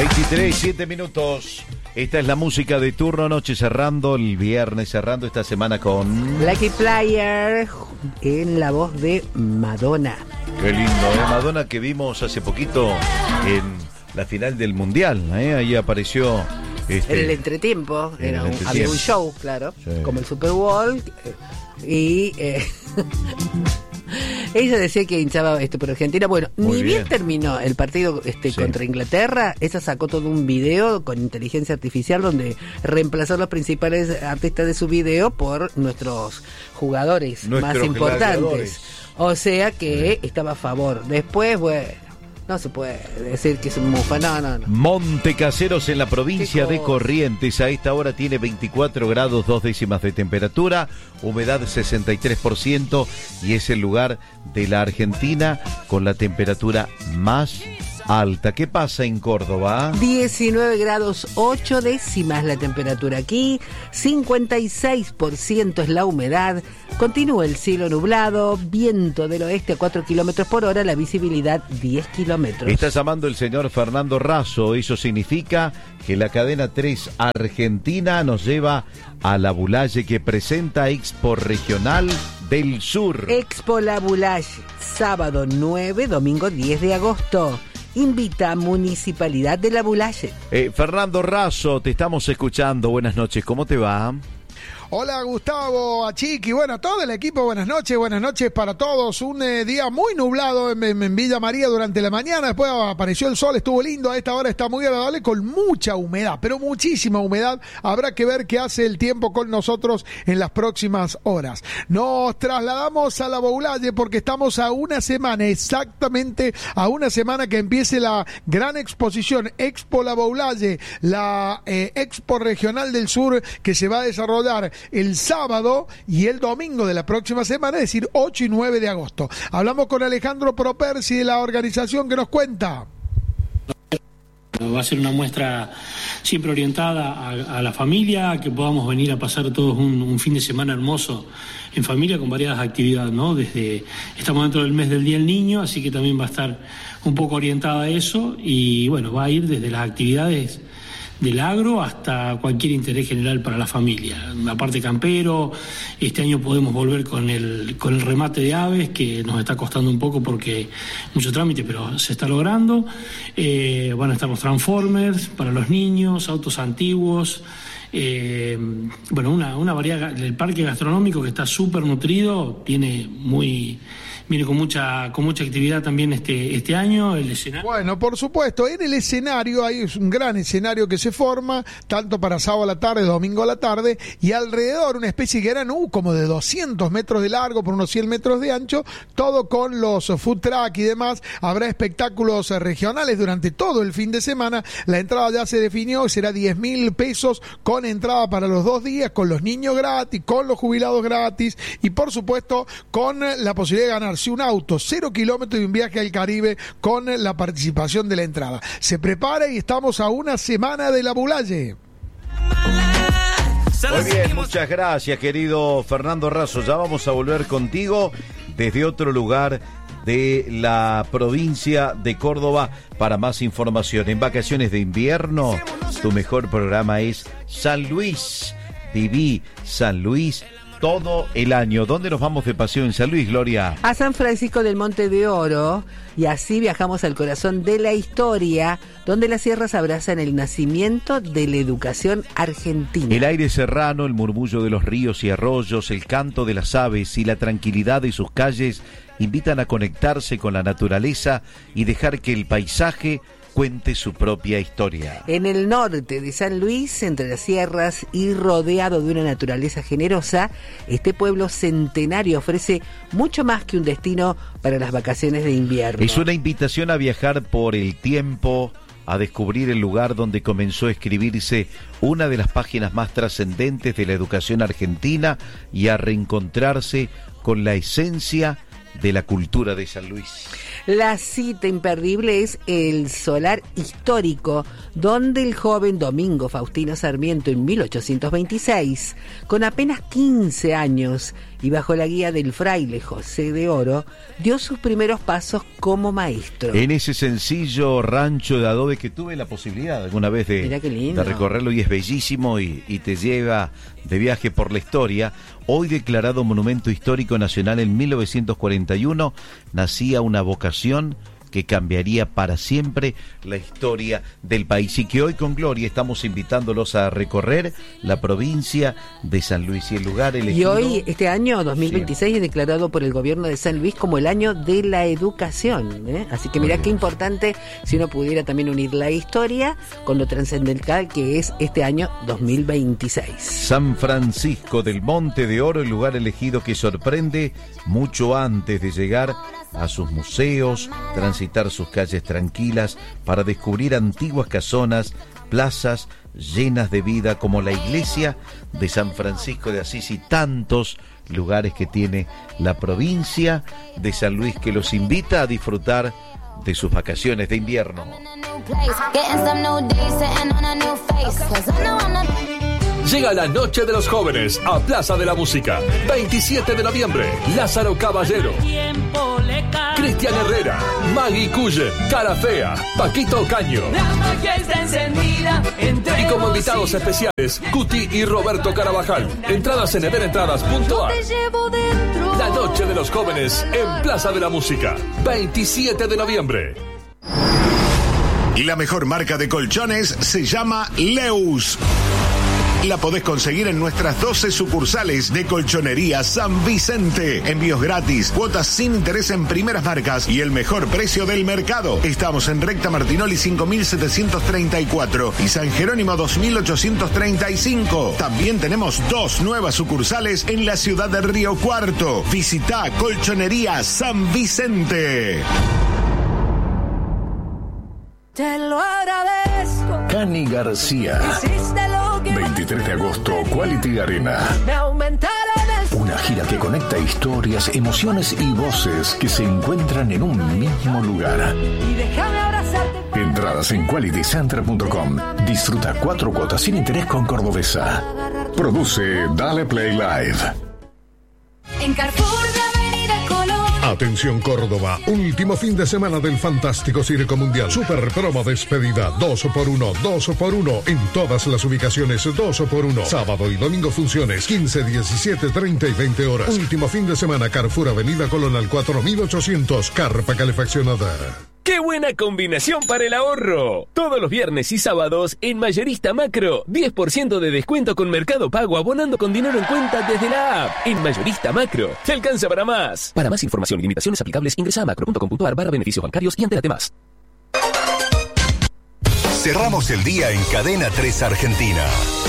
23, 7 minutos. Esta es la música de turno, noche cerrando, el viernes cerrando esta semana con... Lucky Player en la voz de Madonna. Qué lindo, Madonna, que vimos hace poquito en la final del Mundial, Ahí apareció... En el entretiempo, había un show, claro, sí, como el Super Bowl, y ella decía que hinchaba por Argentina. Bueno, muy ni bien terminó el partido contra Inglaterra, ella sacó todo un video con inteligencia artificial donde reemplazó los principales artistas de su video por nuestros jugadores más importantes. Gladiadores. O sea que estaba a favor. Después, bueno, no se puede decir que es un mufa, no. Montecaseros en la provincia de Corrientes, a esta hora tiene 24 grados 2 décimas de temperatura, humedad 63% y es el lugar de la Argentina con la temperatura más alta. ¿Qué pasa en Córdoba? 19 grados 8 décimas la temperatura aquí, 56% es la humedad, continúa el cielo nublado, viento del oeste a 4 kilómetros por hora, la visibilidad 10 kilómetros. Está llamando el señor Fernando Razo, eso significa que la cadena 3 Argentina nos lleva a la Bulaye que presenta Expo Regional del Sur. Expo La Bulaye, sábado 9, domingo 10 de agosto. Invita a Municipalidad de La Bulaye. Fernando Razo, te estamos escuchando. Buenas noches, ¿cómo te va? Hola Gustavo, a Chiqui, bueno, todo el equipo, buenas noches para todos. Un día muy nublado en Villa María durante la mañana, después apareció el sol, estuvo lindo, a esta hora está muy agradable con mucha humedad, pero muchísima humedad. Habrá que ver qué hace el tiempo con nosotros en las próximas horas. Nos trasladamos a la Bulaye porque estamos a una semana, exactamente a una semana que empiece la gran exposición Expo La Bulaye, la Expo Regional del Sur que se va a desarrollar el sábado y el domingo de la próxima semana, es decir, 8 y 9 de agosto. Hablamos con Alejandro Propersi de la organización que nos cuenta. Va a ser una muestra siempre orientada a la familia, que podamos venir a pasar todos un fin de semana hermoso en familia con variadas actividades, ¿no? Estamos dentro del mes del Día del Niño, así que también va a estar un poco orientada a eso y bueno, va a ir desde las actividades del agro hasta cualquier interés general para la familia. Aparte campero, este año podemos volver con el remate de aves, que nos está costando un poco porque mucho trámite, pero se está logrando. Van a estar los Transformers para los niños, autos antiguos. Bueno, una variedad. El parque gastronómico que está súper nutrido, viene con mucha actividad también este año. El escenario. Bueno, por supuesto, en el escenario hay un gran escenario que se forma, tanto para sábado a la tarde, domingo a la tarde, y alrededor una especie de gran como de 200 metros de largo por unos 100 metros de ancho, todo con los food truck y demás. Habrá espectáculos regionales durante todo el fin de semana. La entrada ya se definió, será 10.000 pesos con entrada para los 2 días, con los niños gratis, con los jubilados gratis y por supuesto con la posibilidad de ganarse un auto 0 kilómetros y un viaje al Caribe con la participación de la entrada. Se prepara y estamos a una semana de la Bulaye. Muy bien, muchas gracias, querido Fernando Razo. Ya vamos a volver contigo desde otro lugar de la provincia de Córdoba para más información. En vacaciones de invierno, tu mejor programa es San Luis. Viví San Luis todo el año. ¿Dónde nos vamos de paseo en San Luis, Gloria? A San Francisco del Monte de Oro, y así viajamos al corazón de la historia, donde las sierras abrazan el nacimiento de la educación argentina. El aire serrano, el murmullo de los ríos y arroyos, el canto de las aves y la tranquilidad de sus calles invitan a conectarse con la naturaleza y dejar que el paisaje cuente su propia historia. En el norte de San Luis, entre las sierras y rodeado de una naturaleza generosa, este pueblo centenario ofrece mucho más que un destino para las vacaciones de invierno. Es una invitación a viajar por el tiempo, a descubrir el lugar donde comenzó a escribirse una de las páginas más trascendentes de la educación argentina y a reencontrarse con la esencia de la cultura de San Luis. La cita imperdible es el Solar Histórico, donde el joven Domingo Faustino Sarmiento en 1826, con apenas 15 años, y bajo la guía del fraile José de Oro, dio sus primeros pasos como maestro. En ese sencillo rancho de adobe que tuve la posibilidad alguna vez de recorrerlo, y es bellísimo y te lleva de viaje por la historia. Hoy declarado Monumento Histórico Nacional en 1941, nacía una vocación que cambiaría para siempre la historia del país, y que hoy con Gloria estamos invitándolos a recorrer la provincia de San Luis y el lugar elegido. Y hoy, este año 2026, es declarado por el gobierno de San Luis como el año de la educación, ¿eh? Así que mirá qué importante si uno pudiera también unir la historia con lo trascendental que es este año 2026. San Francisco del Monte de Oro, el lugar elegido que sorprende mucho antes de llegar a sus museos, transitar sus calles tranquilas para descubrir antiguas casonas, plazas llenas de vida como la iglesia de San Francisco de Asís y tantos lugares que tiene la provincia de San Luis, que los invita a disfrutar de sus vacaciones de invierno. Llega la Noche de los Jóvenes a Plaza de la Música. 27 de noviembre, Lázaro Caballero, Cristian Herrera, Maggie Cuyen, Cara Fea, Paquito Caño. Y como invitados especiales, Cuti y Roberto Carabajal. Entradas en edenentradas.ar. La Noche de los Jóvenes en Plaza de la Música. 27 de noviembre. La mejor marca de colchones se llama Leus. La podés conseguir en nuestras 12 sucursales de Colchonería San Vicente. Envíos gratis, cuotas sin interés en primeras marcas y el mejor precio del mercado. Estamos en Recta Martinoli 5734 y San Jerónimo 2835. También tenemos 2 nuevas sucursales en la ciudad de Río Cuarto. Visita Colchonería San Vicente. Te lo agradezco. Cani García. 23 de agosto, Quality Arena. Una gira que conecta historias, emociones y voces que se encuentran en un mismo lugar. Entradas en qualitycenter.com. Disfruta 4 cuotas sin interés con Cordobesa. Produce Dale Play Live. En Carrefour de Avenida Colón. Atención Córdoba, último fin de semana del fantástico Circo Mundial. Super promo despedida, 2x1 en todas las ubicaciones, 2x1. Sábado y domingo funciones, 15, 17, 30 y 20 horas. Último fin de semana, Carrefour Avenida Colón al 4800, carpa calefaccionada. ¡Qué buena combinación para el ahorro! Todos los viernes y sábados en Mayorista Macro, 10% de descuento con Mercado Pago abonando con dinero en cuenta desde la app. En Mayorista Macro, te alcanza para más. Para más información y limitaciones aplicables, ingresa a macro.com.ar/beneficios bancarios y entérate más. Cerramos el día en Cadena 3 Argentina.